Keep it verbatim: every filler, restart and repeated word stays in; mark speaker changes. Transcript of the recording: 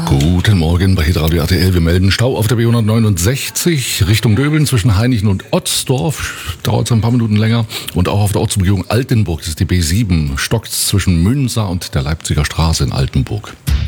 Speaker 1: Guten Morgen bei Hitradio R T L. Wir melden Stau auf der B hundertneunundsechzig Richtung Döbeln zwischen Hainichen und Otzdorf. Dauert es ein paar Minuten länger. Und auch auf der Ortsumgehung Altenburg, das ist die B sieben, stockt zwischen Münster und der Leipziger Straße in Altenburg.